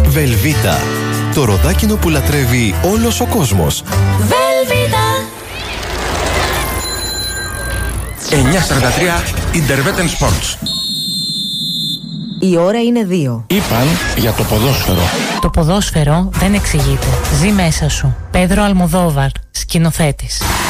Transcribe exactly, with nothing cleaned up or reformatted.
Βελβίτα. Το ροδάκινο που λατρεύει όλος ο κόσμος. Βελβίτα. εννιά σαράντα τρία Interveten Sports. Η ώρα είναι δύο. Είπαν για το ποδόσφαιρο. Το ποδόσφαιρο δεν εξηγείται. Ζει μέσα σου. Πέδρο Αλμοδόβαρ, σκηνοθέτης.